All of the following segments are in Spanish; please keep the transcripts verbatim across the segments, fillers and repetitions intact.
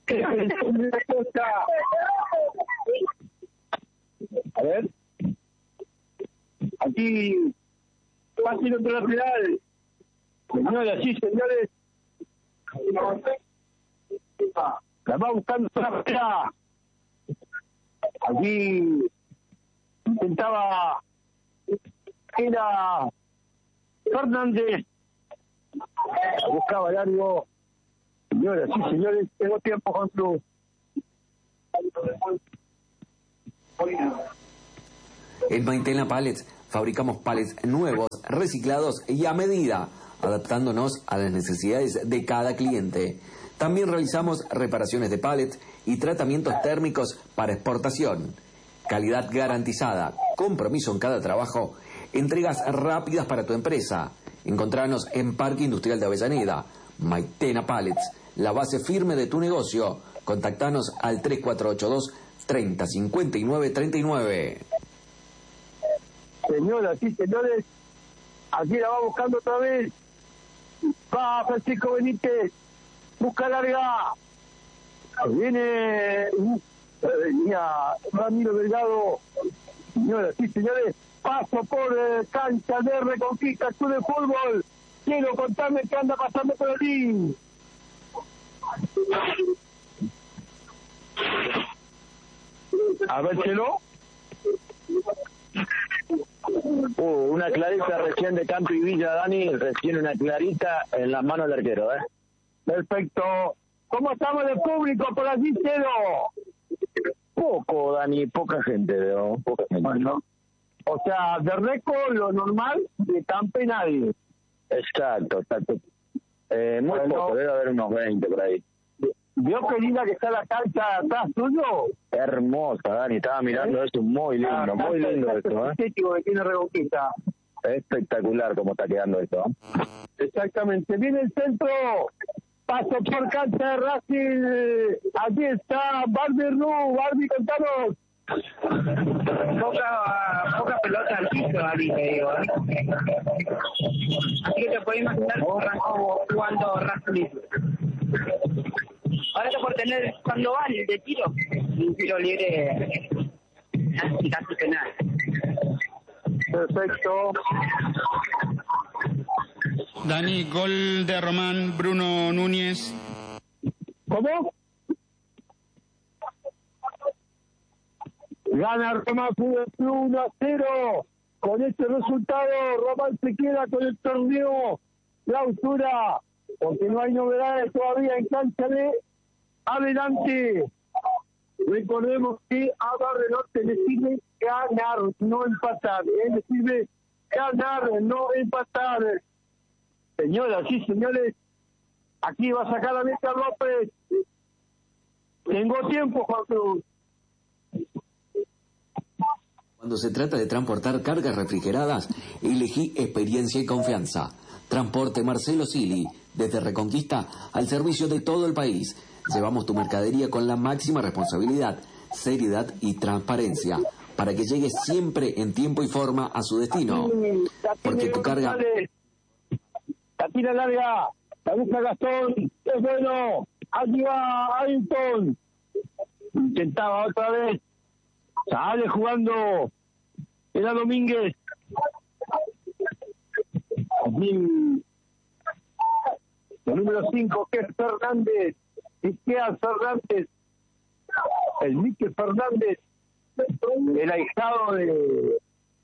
A ver. Aquí, fácil entre la final. Señoras y señores. La va buscando la pelea. Aquí intentaba era Fernández. Buscaba largo. Señoras y señores, tengo tiempo con su. En Maitena Pallets fabricamos pallets nuevos, reciclados y a medida, adaptándonos a las necesidades de cada cliente. También realizamos reparaciones de pallets y tratamientos térmicos para exportación. Calidad garantizada, compromiso en cada trabajo, entregas rápidas para tu empresa. Encontranos en Parque Industrial de Avellaneda. Maitena Pallets, la base firme de tu negocio. Contactanos al tres cuatro ocho dos, treinta, cincuenta y nueve, treinta y nueve. Señoras y señores, aquí la va buscando otra vez. Va Francisco Benítez, busca larga. Viene, venía Ramiro Delgado. Señoras y señores, paso por eh, cancha de Reconquista, Club de Fútbol. Quiero contarme qué anda pasando por allí. A ver, Chelo. Uh, una clarita recién de Campo y Villa, Dani, recién una clarita en las manos del arquero, ¿eh? Perfecto. ¿Cómo estamos de público por allí, Chelo? Poco, Dani, poca gente, veo, poca gente. Bueno, o sea, de récord lo normal, de Campe nadie. Exacto, exacto. Eh, muy bueno, poco, debe haber unos veinte por ahí. ¿Vio qué linda que está la cancha atrás tuyo? Hermosa, Dani, estaba mirando eso, muy lindo, ah, muy lindo esto, ¿eh? Estético que tiene Reconquista. Espectacular como está quedando esto, ¿eh? Exactamente. Viene el centro, paso por cancha de Racing. Aquí está Barbie Ru, Barbie, contanos. Poca, poca pelota al piso, Dani, te digo, ¿eh? Así que te puedes imaginar cómo arrancó jugando Racing. Ahora está por tener, cuando va el de tiro, un tiro libre casi, casi penal. Perfecto. Dani, gol de Román Bruno Núñez. ¿Cómo? Gana Román Fútbol Club uno a cero. Con este resultado, Román se queda con el torneo clausura, porque no hay novedades todavía en cancha de adelante. Recordemos que a Barrio Norte le sirve ganar, no empatar. ¿eh? Le sirve ganar, no empatar. Señoras y señores, aquí va a sacar a Víctor López. Tengo tiempo, Juan Cruz. Cuando se trata de transportar cargas refrigeradas, elegí experiencia y confianza. Transporte Marcelo Sili, desde Reconquista al servicio de todo el país. Llevamos tu mercadería con la máxima responsabilidad, seriedad y transparencia, para que llegue siempre en tiempo y forma a su destino. Porque tu carga... La tira larga, la busca Gastón, es bueno, allí va Ayrton. Intentaba otra vez, sale jugando, era Domínguez. El número cinco, que es Fernández, Izquierda Fernández, el Mique Fernández, el ahijado de,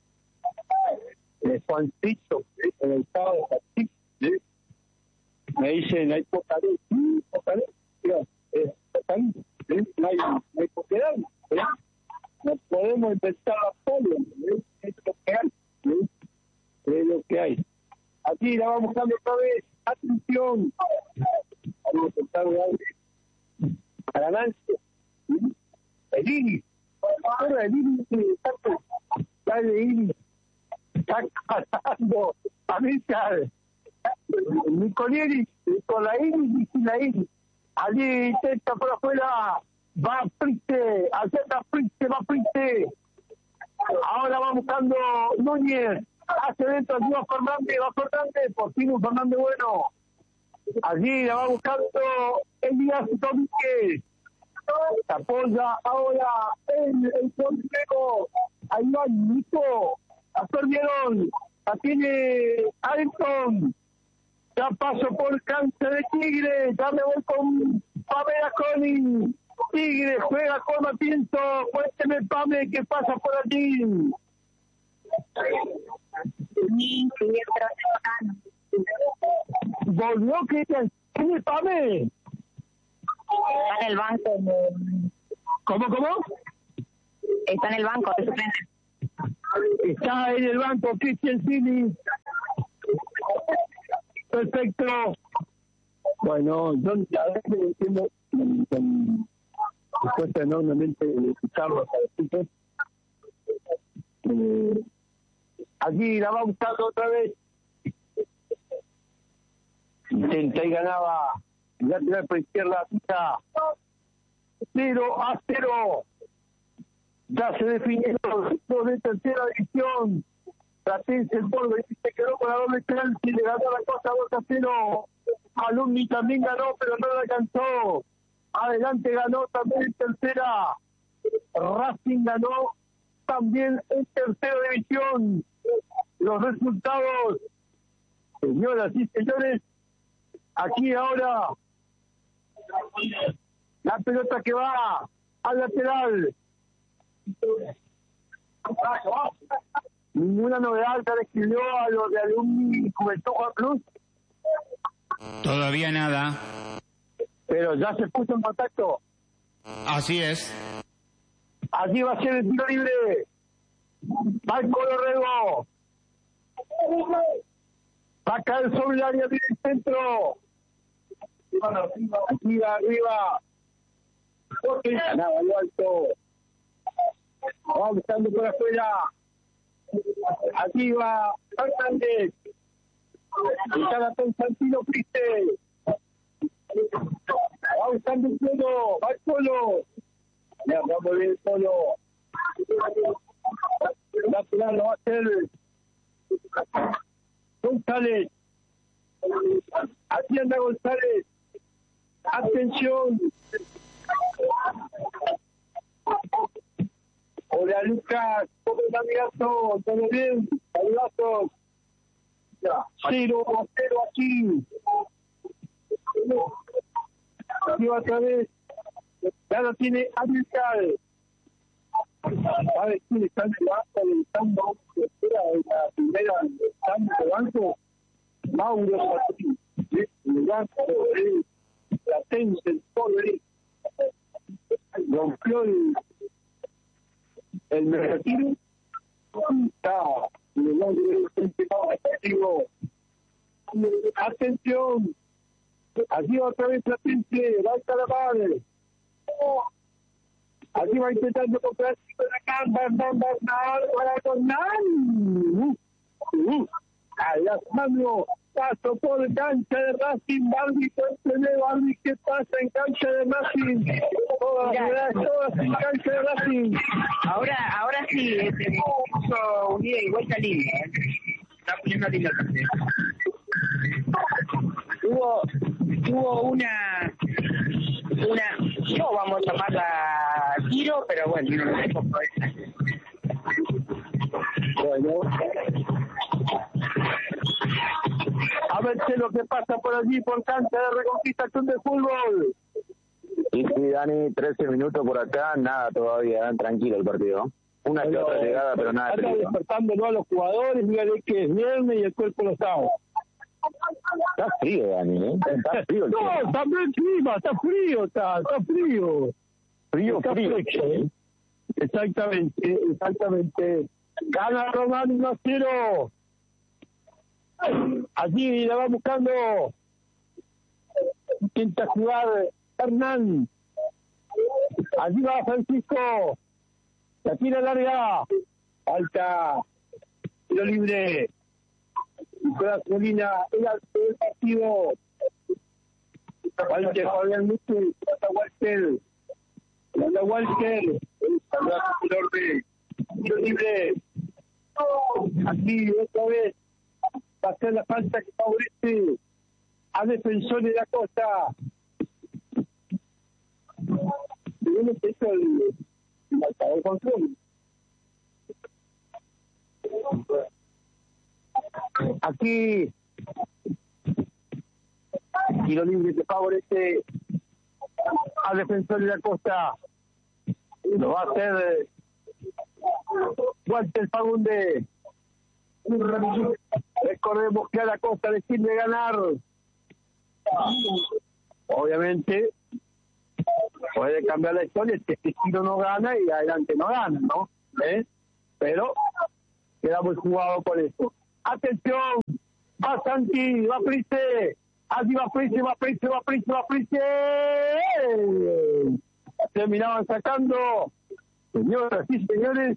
de Juancito, el ahijado de Juancito. ¿Sí? Me dicen, hay poca luz, ¿sí? Poca luz, mira, eh, poca luz, ¿sí? No hay, no hay poquedad, ¿sí? No podemos empezar a polio, ¿sí? Es lo que hay, ¿sí? Es lo que hay. Aquí la vamos dando otra vez, atención, vamos a empezar a para Nancy, ¿sí? El Iris, ahora el Iris, está el Iris, está pasando a mí, ¿sabes? Nicolieri, con la Iris y la Iris. Allí intenta por afuera, va Priste, acerca Priste, va Priste. Ahora va buscando Núñez, hace dentro allí va Fernández, va Fernández, por fin un Fernández bueno. Allí la va buscando Elías Domínguez, Apoya ahora el, el portero. Ahí va Nico. La perdieron. La tiene Ayrton. Ya paso por cancha de Tigre. Ya me voy con Pamela Collins. Tigre juega con Matienzo. Cuénteme, Pame, ¿qué pasa por allí? Volvió que tiene Pame. Está en el banco. ¿Cómo, cómo? Está en el banco de suplente. Está en el banco Cristian Cini. Perfecto. Bueno, yo a veces entiendo, me cuesta enormemente escucharlos a los eh, allí la va buscando otra vez. Intenta y ganaba. Lateral por izquierda, pisa. cero a cero. Ya se definieron los de tercera división. Platense el Bordo y se quedó con la doble chance y le ganó la cosa dos a cero. Alumni también ganó, pero no la alcanzó. Adelante ganó también en tercera. Racing ganó también en tercera división. Los resultados, señoras y señores, aquí ahora la pelota que va al lateral. Ninguna novedad se le escribió a los de Alumni Juventud Juan Cruz. Todavía nada. Pero ya se puso en contacto. Así es. Allí va a ser el tiro libre. Va el Colo Rego. Va a caer sobre el área del centro. Aquí va arriba. Ganaba lo alto. Va buscando por afuera. Aquí va Fernández. Está con Santino Priste. Va buscando el Polo. Va el Polo. Ya, vamos a ver el Polo. La final lo va a hacer González. Aquí anda González. Atención. Hola Lucas, ¿cómo está amigazo? ¿Todo bien? Saludazos. Cero a cero aquí. Aquí va otra vez. Ya lo tiene Amilcar. A ver quién está en el banco, estando en la primera de banco. Mauro Martín. En el banco de Platense, el pobre. Rompió el el negativo. Está en el negativo. Atención. Allí otra vez Platense. Va a estar la madre. Allí va intentando comprar acá. Van, van, van, para Tornán. Allá mano. Paso por cancha de Racing. Barbie, cuénteme, Barbie, ¿qué pasa en cancha de Racing? Todas, todas en cancha de Racing. Ahora, ahora sí, se puso unida y vuelta línea. Está poniendo línea también. Hubo, hubo una, una, no vamos a llamarla tiro, pero bueno, no lo dejo por esa. Bueno. A ver qué es lo que pasa por allí, por cancha de Reconquista Club de Fútbol. Y sí, Dani, trece minutos por acá, nada todavía, tranquilo el partido. Una que otra llegada, pero nada. Anda despertándolo a los jugadores, dígale que es viernes y el cuerpo lo sabe. Está frío, Dani, ¿eh? Está frío el No, tiempo. está bien clima, está frío, está, está frío. Frío, Está frío. fresco, ¿eh? Exactamente, exactamente. Gana Román uno a cero. Allí la va buscando. Intenta jugar Hernán. Allí va Francisco. La tira larga. Falta. Tiro libre. Nicolás Molina. El alto del partido. Walter Fabián Luque. Falta Walter. Falta Walter. Tiro libre. Aquí otra vez. Va a ser la falta que favorece a Defensor de la Costa. Aquí, tiro libre que favorece al Defensor de la Costa. Lo va a hacer Walter Fagunde. Recordemos que a la Costa le sirve ganar. Obviamente puede cambiar la historia, es que este tiro no gana y adelante no gana, ¿no? ¿Eh? Pero queda muy jugado por eso. Atención, va Santi, va Price, allí va Price, va Price, va Price, va Price. Terminaban sacando, señoras y señores,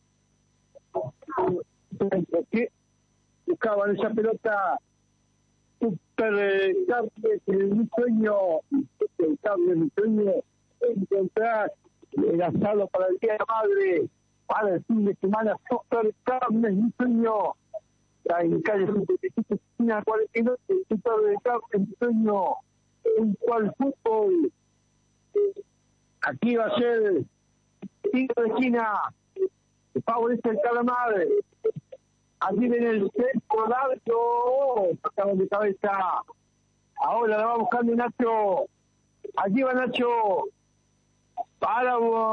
que buscaban esa pelota super eh, cable, mi sueño, el cable, mi sueño, encontrar el asado para el Día de la Madre, para el fin de semana, super cable, mi sueño, en calle cincuenta y siete, esquina cuarenta y dos, el super de cable, mi sueño, en cual fútbol, aquí va a ser tiro de esquina, que favorece el Calamar. Allí viene el centro largo, sacamos de cabeza. Ahora la va buscando Nacho. Allí va Nacho. Para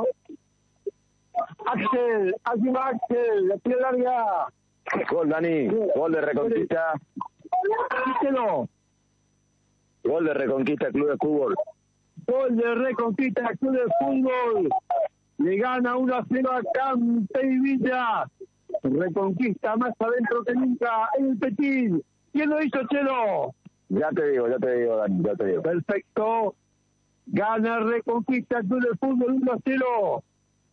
Axel, allí va Axel, la tira larga. Gol, Dani, gol de Reconquista. Díselo. Gol de Reconquista, Club de Fútbol. Gol de Reconquista, Club de Fútbol. Le gana uno a cero a Campe y Villa. Reconquista más adentro que nunca en el Petín. ¿Quién lo hizo, Chelo? Ya te digo, ya te digo, Dani, ya te digo. Perfecto. Gana Reconquista Club de Fútbol uno a cero.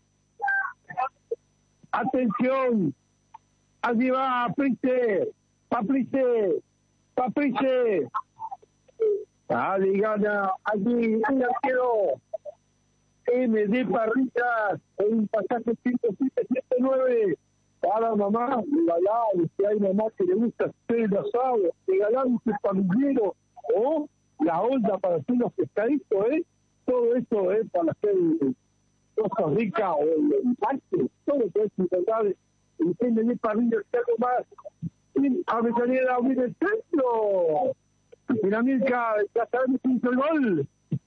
Atención. Allí va Paprice. Paprice. Paprice. Allí gana. Allí el arquero M D Parrillas en un pasaje ciento siete ciento nueve. Para mamá, regalado, si hay mamá que le gusta hacer el asado, regalado ese parrillero, o la olla para hacer los pescaditos, ¿eh? Todo eso es para hacer cosas ricas, o el empate, todo eso es encontrar el M D Parrillas, que algo más. Y a venir a abrir el centro. Piramilca, ya sabemos quién hizo el gol.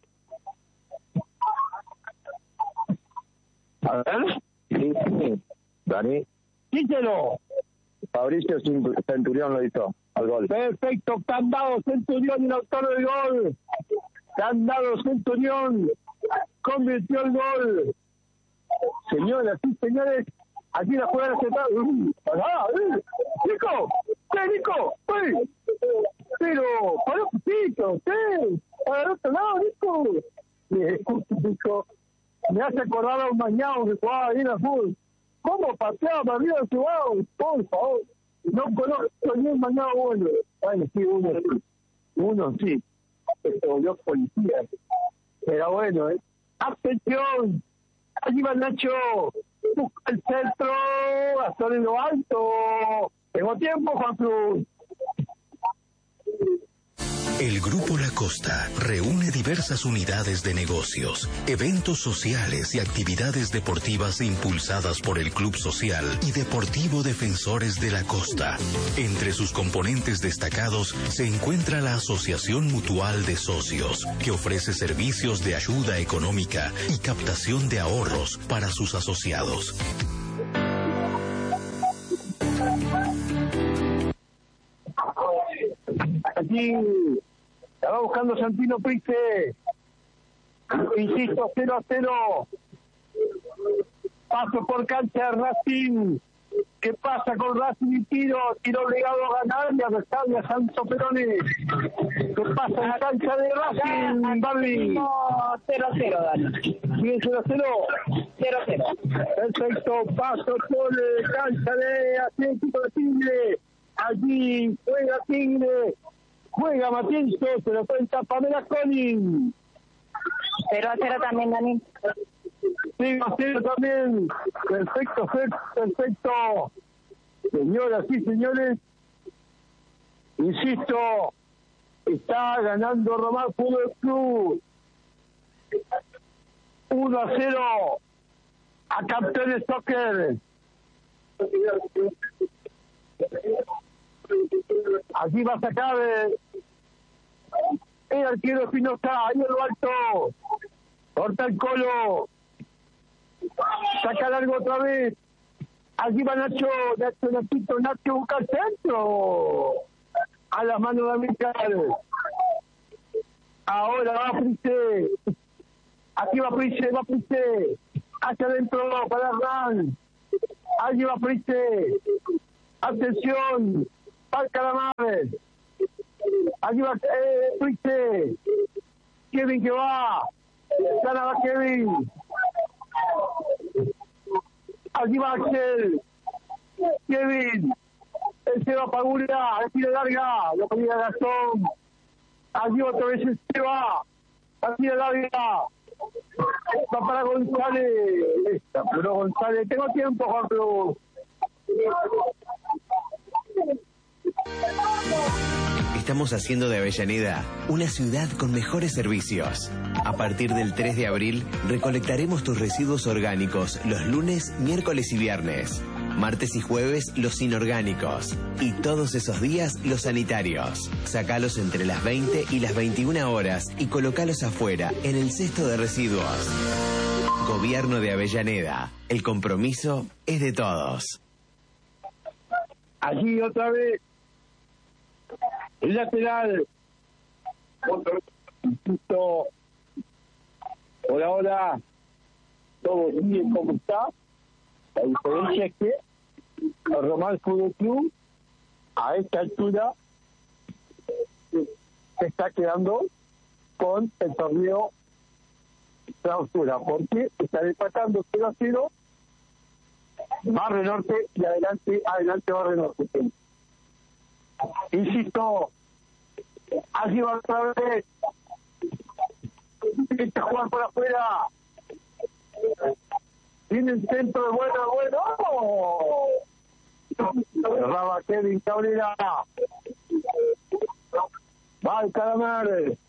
A ver, sí, sí, Dani. Díselo. Fabricio Centurión lo hizo al gol. Perfecto, Candado Centurión, el autor del gol. Candado Centurión convirtió el gol. Señoras y señores, aquí la juega aceptada. ¡Ah! ¡Nico! ¡Sí, Nico! ¡Sí! Pero, para un poquito, sí. Para el otro lado, Nico. Nico. Me hace acordar a un mañado que jugaba ahí en la fútbol. ¿Cómo paseaba arriba de su lado? Por favor. No conozco ni un mañado bueno. Bueno, sí, uno sí. Uno sí. Se volvió policía. Pero bueno, ¿eh? ¡Atención! Allí va Nacho. Busca el centro. Hasta en lo alto. Tengo tiempo, Juan Cruz. El Grupo La Costa reúne diversas unidades de negocios, eventos sociales y actividades deportivas impulsadas por el Club Social y Deportivo Defensores de la Costa. Entre sus componentes destacados se encuentra la Asociación Mutual de Socios, que ofrece servicios de ayuda económica y captación de ahorros para sus asociados. Aquí la va buscando Santino Price. Insisto, cero a cero. Paso por cancha de Racing. ¿Qué pasa con Racing y tiro? Tiro obligado a ganar y a restarle a Santo Perone. ¿Qué pasa en cancha de Racing, Barbie? cero a cero, Dani. ¿Sigue cero a cero? cero a cero. Perfecto. Paso por eh, cancha de Atlético de Tigre. Allí juega Tigre. Juega Matienzo, se lo cuenta Pamela Collins. cero a cero también, Dani. Sí, a cero también. Perfecto, perfecto. Señoras y señores, insisto, está ganando Román Fútbol Club. uno a cero a Campeones Soccer. Allí va a sacar eh, el arquero Espinosa, ahí en lo alto. Corta el Colo. Saca largo otra vez. Allí va Nacho, Nacho, Nachito, Nacho busca el centro. A las manos de Amílcar. Ahora va Prise. Aquí va Prise, va Prise. Hacia adentro para Hernán. Allí va Prise. Atención. Para Calamar. Allí va eh, Prise. Kevin que va. Gana va Kevin. Allí va Axel. Kevin. El Seba Pagura. El tiro larga. Lo ponía Gastón. Allí otra vez el Seba. El tiro larga. Va para González. Esta, pero González. Tengo tiempo, Juan Cruz. Estamos haciendo de Avellaneda una ciudad con mejores servicios. A partir del tres de abril, recolectaremos tus residuos orgánicos los lunes, miércoles y viernes. Martes y jueves, los inorgánicos. Y todos esos días, los sanitarios. Sacalos entre las veinte y las veintiuna horas y colocalos afuera, en el cesto de residuos. Gobierno de Avellaneda. El compromiso es de todos. Allí otra vez. El lateral. Insisto. Hola, hola. Todo bien, ¿cómo está? La diferencia es que el Román Fútbol Club a esta altura se está quedando con el torneo clausura, porque está empatando cero a cero Barrio Norte y adelante, adelante Barrio Norte. Insisto, allí va otra vez. Está jugando por afuera. Tiene el centro de bueno, bueno. Cerraba Kevin Cabrera. Va el Calamar.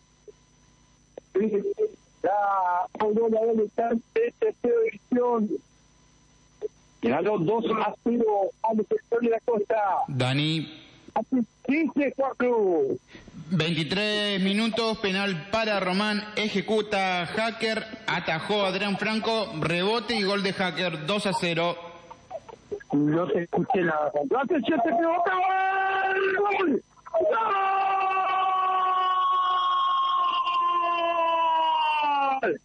La Aurora debe estar en tercera división. Ganó dos a cero al defensor de la Costa. Dani. quince cuatro. veintitrés minutos, penal para Román, ejecuta Hacker, atajó Adrián Franco, rebote y gol de Hacker, dos a cero. No te escuché nada. ¡Atención, te equivocó! ¡Gol! ¡Gol!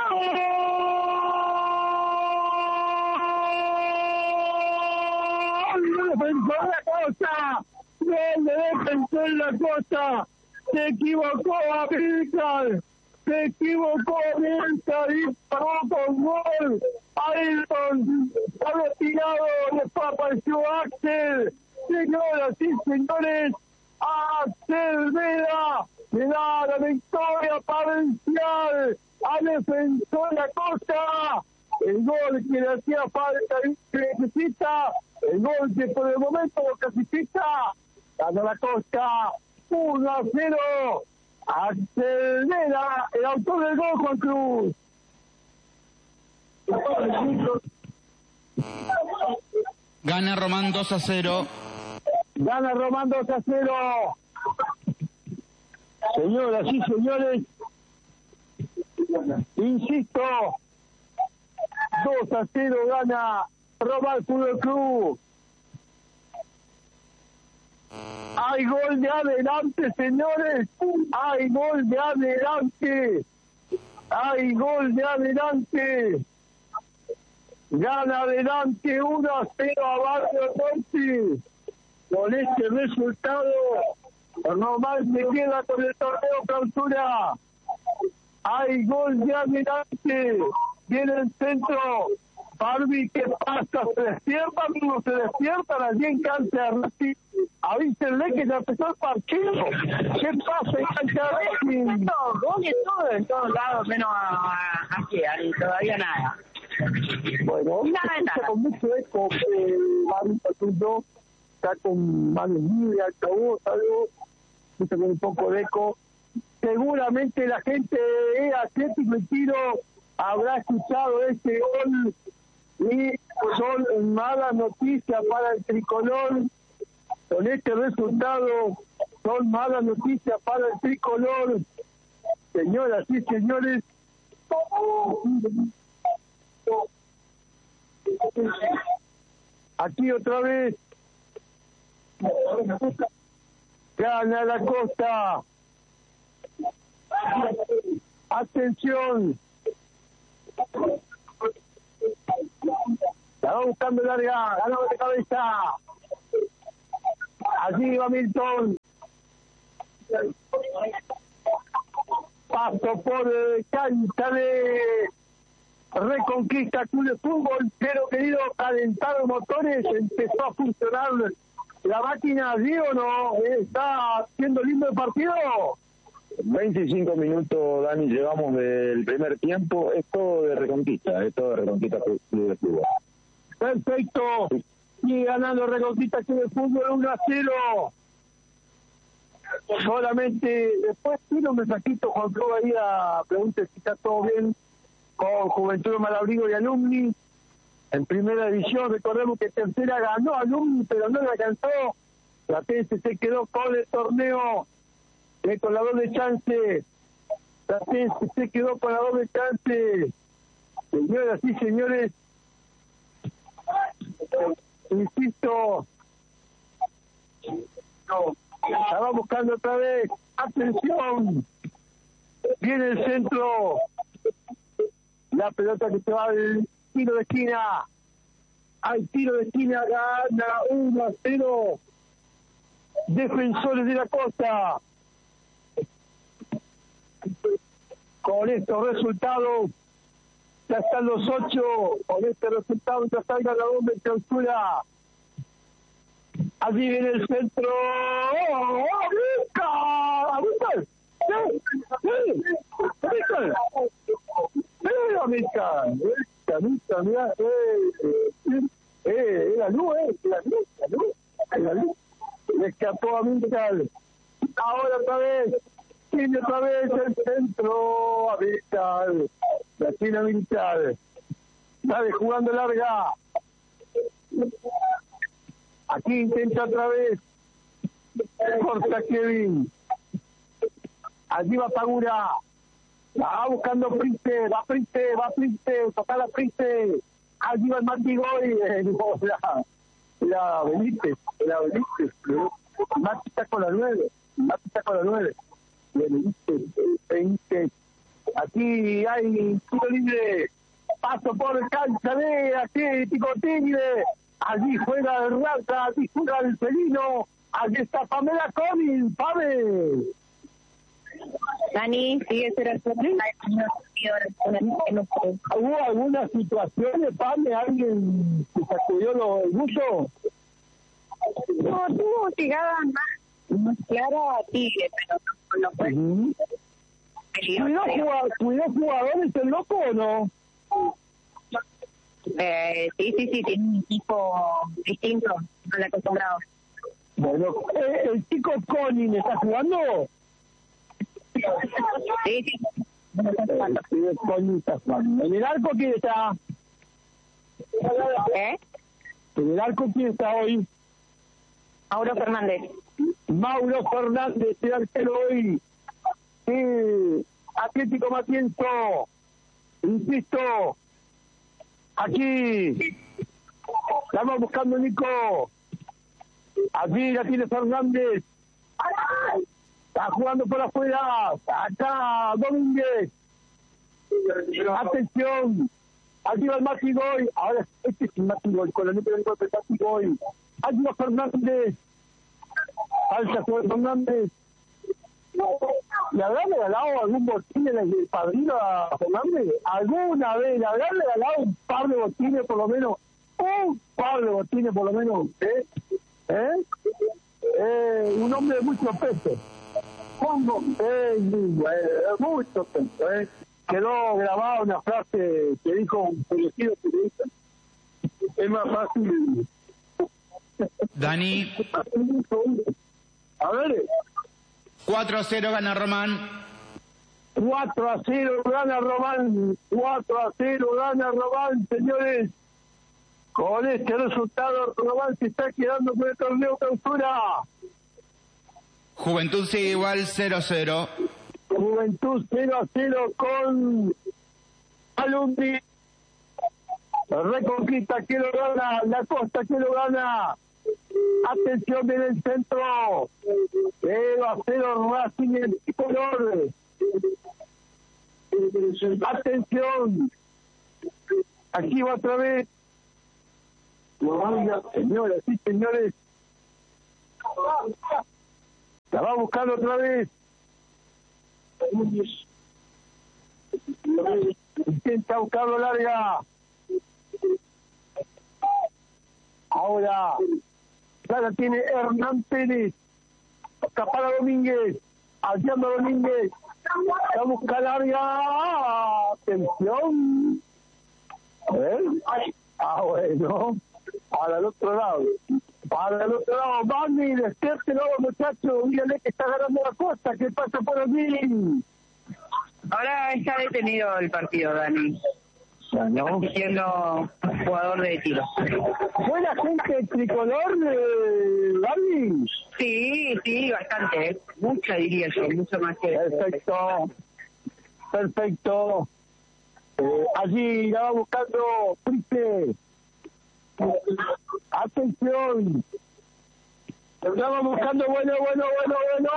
¡Gol! ¡La Costa! ¡Gol de defensor en la Costa! Se equivocó Amílcar, se equivocó Amílcar y paró con gol. Ayrton había tirado, después apareció Axel. Señoras y señores, Axel Vela le da la victoria parcial a Defensor La Costa. El gol que le hacía falta y que necesita, el gol que por el momento lo clasifica. Gana La Costa. uno a cero. Axel Vela, el autor del gol, Juan Cruz. Gana Román dos a cero. Gana Román dos a cero. Señoras y señores, insisto, dos a cero gana Román Fútbol Club. Hay gol de adelante, señores. Hay gol de adelante. Hay gol de adelante. Gana adelante uno a cero a Barrio Norte. Con este resultado, Román se queda con el torneo clausura. Hay gol de adelante. Viene el centro. Barbie, ¿qué pasa? ¿Se despiertan? ¿No se despiertan allí en cancha de Racing? Avísenle que ya empezó el partido. ¿Qué pasa en cancha de Racing? Goles todo en todos lados, menos aquí, ahí todavía nada. Bueno, Nada de nada. con mucho eco, eh, Barbie Patundo está con manos libres, altavoz, algo, está con un poco de eco. Seguramente la gente de Atlético y Tiro habrá escuchado ese gol Y son malas noticias para el tricolor. Con este resultado, son malas noticias para el tricolor. Señoras y señores, aquí otra vez gana la Costa. Atención, la va buscando larga, ganó de cabeza. Allí va Milton. Paso por cancha de Reconquista Club de Fútbol, pero querido, calentar motores, empezó a funcionar la máquina, ¿sí o no? ¿Está siendo lindo el partido? veinticinco minutos, Dani, llevamos del primer tiempo. Es todo de Reconquista, es todo de Reconquista Club de Fútbol. Perfecto. Y ganando Reconquista Club de Fútbol uno a cero. Solamente después tiro un mensajito, Juan Cruz, ahí a preguntar si está todo bien con Juventud de Malabrigo y Alumni. En primera división, recordemos que tercera ganó Alumni, pero no le alcanzó. La T S se quedó con el torneo eh, con la doble chance. La T S se quedó con la doble chance. Señoras y señores, insisto, no, la va buscando otra vez. Atención, viene el centro, la pelota que se va al tiro de esquina, al tiro de esquina, gana uno a cero Defensores de la Costa. Con estos resultados ya están los ocho. Con este resultado ya está el ganador de clausura. Allí viene el centro. ¡Oh, Amílcar! ¡Amílcar! ¡Sí! ¡Sí! ¡Amílcar! ¡Sí, Amílcar! Amílcar, mirá. ¡Eh! ¡Eh! ¡La luz, eh! ¡La luz! ¡La luz! ¡La luz! Le escapó a Amílcar. Ahora otra vez. Tiene otra vez el centro. Amílcar. La tiene Amílcar. Sale jugando larga. Aquí intenta otra vez. Corta Kevin. Allí va Pagura. Va buscando Printe. Va Printe. Va Printe. Toca la Printe. Allí va el Mantigoy. Eh, no, la, la Benítez. La Benítez. Mati está con la nueve. Mati está con la nueve. Benítez. Benítez. Aquí hay tiro libre. Paso por cancha de Atlético Tigre. Allí juega el Rata, allí juega el Felino, allí está Pamela Collins, Pame. Dani, sigue cero ¿Hubo alguna situación de Pame? ¿Alguien se sacudió lo, el buzo? No, tuvo llegada más, más clara a Tigre, pero no fue. Uh-huh. ¿Cuidó, jugador, ¿Cuidó jugadores el loco o no? Eh, sí, sí, sí, tiene un equipo distinto al acostumbrado. Bueno, eh, ¿el chico Collins está jugando? Sí, sí. El Collins está jugando. ¿En el arco quién está? ¿Eh? ¿En el arco quién está hoy? Mauro Fernández. Mauro Fernández, el arquero hoy. Sí, Atlético Matienzo. Insisto. Aquí la va buscando Nico. Allí la tiene Fernández. Está jugando por afuera. Acá Domínguez. Atención. Allí va el Matigoy. Ahora este es el Matigoy. Con la letra del golpe Matigoy. Allí va Fernández. Falta sobre Fernández. ¿Le habrán regalado algún botín en el padrino a Fernández? ¿Alguna vez le habrán regalado un par de botines por lo menos? Un par de botines por lo menos. ¿Eh? ¿Eh? eh un hombre de mucho peso. ¿Cómo? Eh, eh, mucho peso. ¿eh? Quedó grabada una frase que dijo un conocido periodista. Es más fácil. Dani. A ver. cuatro a cero gana Román. cuatro a cero gana Román. cuatro a cero gana Román, señores. Con este resultado, Román se está quedando con el torneo clausura. Juventud sigue igual, cero a cero. Juventud cero a cero con Alumni. Reconquista que lo gana, La Costa que lo gana. Atención en el centro. cero a cero Racing en color. Atención. Aquí va otra vez. Señoras y señores. La va a buscar otra vez. Intenta buscarlo larga. Ahora, ya la tiene Hernán Pérez. Para Domínguez. Adriano Domínguez. La busca larga. Atención. A ver. Ah, bueno. Para el otro lado. Para el otro lado. Bani, despiértelo, muchachos. Díganle que está ganando La Costa. ¿Qué pasa por aquí? Ahora está detenido el partido, Dani. Bueno. Siendo jugador de tiro. ¿Buena gente tricolor, eh, Gaby? Sí, sí, bastante. ¿eh? Mucha diría yo, mucho más que... Perfecto. Perfecto. Eh, allí la va buscando Price. Atención. La va buscando, bueno, bueno, bueno, bueno.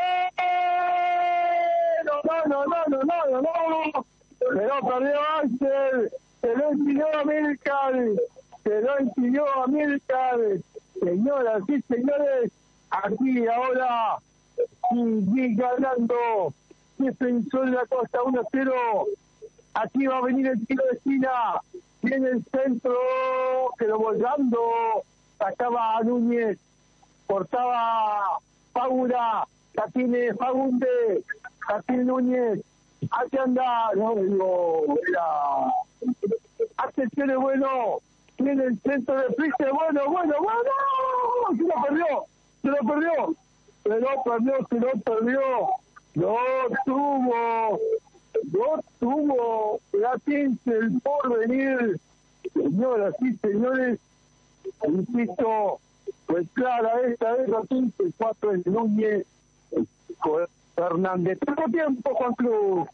No, no, no, no, no, no, no. Pero perdió Axel. Se lo impidió a Milcar. Se lo impidió a Milcar. Señoras y señores, aquí ahora sigue ganando Defensor de La Costa uno a cero. Aquí va a venir el tiro de esquina. Viene el centro, quedó volando. Sacaba a Núñez. Cortaba Paura. La tiene Fagunde. La tiene Núñez. Aquí anda. No, no, era. Atención, es bueno. Tiene el centro de Price. Bueno, bueno, bueno. Se lo perdió. Se lo perdió. Se lo perdió, se lo perdió. No tuvo. No tuvo la ciencia el porvenir. Señoras y señores, insisto, pues clara esta vez la quince, cuatro es Núñez, Fernández. Todo tiempo, Juan Cruz.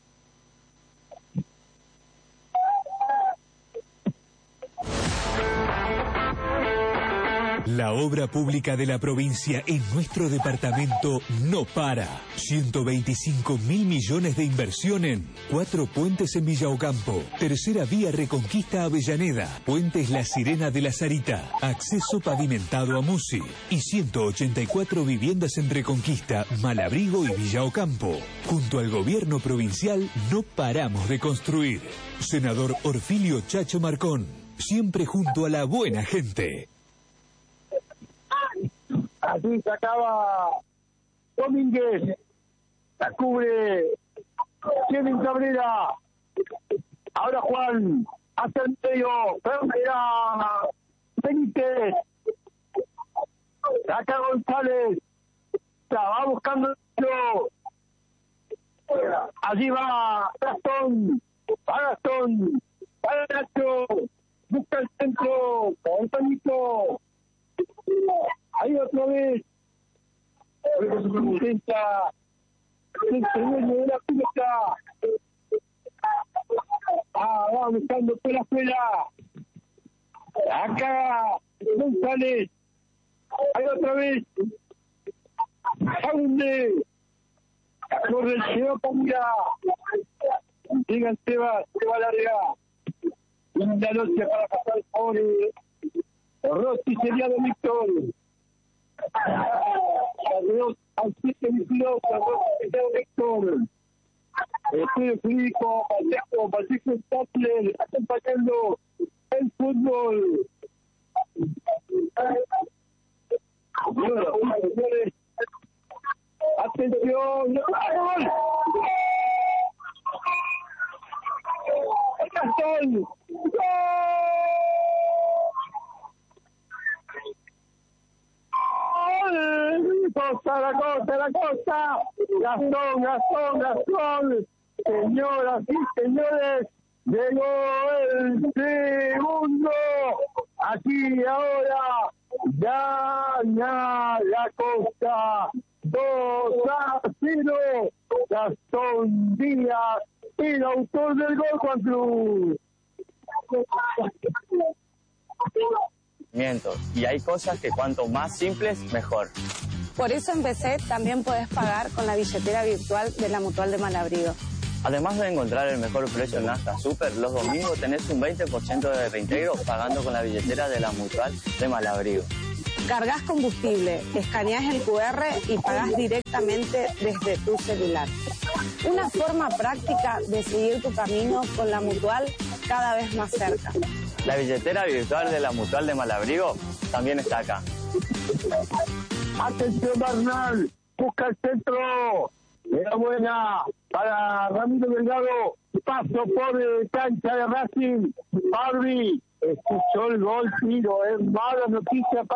La obra pública de la provincia en nuestro departamento no para. ciento veinticinco mil millones de inversión en cuatro puentes en Villa Ocampo, tercera vía Reconquista Avellaneda, puentes La Sirena de la Sarita, acceso pavimentado a Musi y ciento ochenta y cuatro viviendas en Reconquista, Malabrigo y Villa Ocampo. Junto al gobierno provincial no paramos de construir. Senador Orfilio Chacho Marcón, siempre junto a la buena gente. Así sacaba Domínguez. La cubre Kevin Cabrera. Ahora Juan. Hacia el medio. Ferreira. Benítez. Saca González. La va buscando. Allí va Gastón. Va Gastón. Va Nacho. Busca el centro. Con Tonito. Ahí otra vez. Intenta. El dueño de la pelota. Ah, va buscando por afuera. Acá. González. Ahí otra vez. Jaunde. Corre el Seba Pamira. Llega el Seba. Seba larga. Linda noche para pasar por Rossi sería de Víctor. Al siete veintidós, Rossi sería de Víctor. Estudio Filipo, Pacheco, Pacheco Stapler, acompañando el fútbol. Señores, atención. ¡Gol! ¡Gastón! ¡Gol! Costa, la costa, la costa. Gastón, Gastón, Gastón. Señoras y señores, llegó el segundo Aquí ahora, gana la Costa dos a cero. Gastón Díaz, el autor del gol, Juan Cruz. Y hay cosas que cuanto más simples, mejor. Por eso en B C también podés pagar con la billetera virtual de la Mutual de Malabrigo. Además de encontrar el mejor precio en Nafta Super, los domingos tenés un veinte por ciento de reintegro pagando con la billetera de la Mutual de Malabrigo. Cargas combustible, escaneás el cu erre y pagás directamente desde tu celular. Una forma práctica de seguir tu camino con la Mutual cada vez más cerca. La billetera virtual de la Mutual de Malabrigo también está acá. Atención, Bernal, busca el centro. Era buena para Ramiro Delgado. Paso por el cancha de Racing. Barbie escuchó el gol, tiro. Es mala noticia para